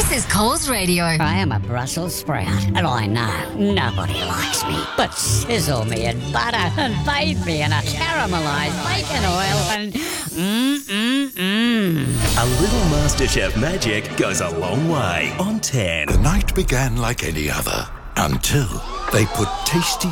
This is Coles Radio. I am a Brussels sprout, and I know nobody likes me. But sizzle me in butter and bathe me in a caramelised bacon oil and A little MasterChef magic goes a long way on 10. The night began like any other until they put tasty